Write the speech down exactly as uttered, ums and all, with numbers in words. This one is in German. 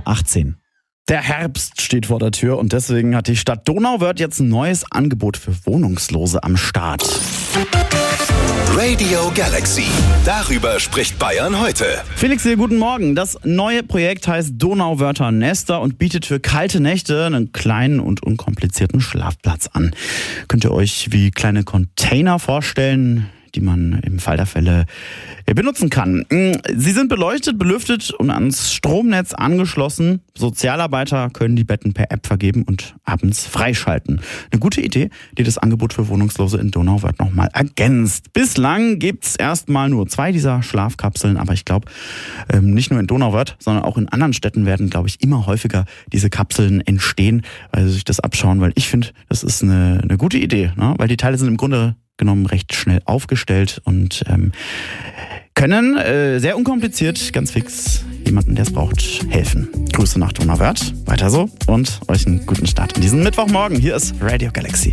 achtzehn. Der Herbst steht vor der Tür und deswegen hat die Stadt Donauwörth jetzt ein neues Angebot für Wohnungslose am Start. Radio Galaxy. Darüber spricht Bayern heute. Felix hier, guten Morgen. Das neue Projekt heißt Donauwörther Nester und bietet für kalte Nächte einen kleinen und unkomplizierten Schlafplatz an. Könnt ihr euch wie kleine Container vorstellen, die man im Fall der Fälle benutzen kann. Sie sind beleuchtet, belüftet und ans Stromnetz angeschlossen. Sozialarbeiter können die Betten per App vergeben und abends freischalten. Eine gute Idee, die das Angebot für Wohnungslose in Donauwörth nochmal ergänzt. Bislang gibt's erstmal nur zwei dieser Schlafkapseln, aber ich glaube, nicht nur in Donauwörth, sondern auch in anderen Städten werden, glaube ich, immer häufiger diese Kapseln entstehen, weil sie sich das abschauen, weil ich finde, das ist eine, eine gute Idee, ne? Weil die Teile sind im Grunde genommen recht schnell aufgestellt und ähm, können äh, sehr unkompliziert, ganz fix jemanden, der es braucht, helfen. Grüße nach Donauwörth, weiter so und euch einen guten Start in diesen Mittwochmorgen. Hier ist Radio Galaxy.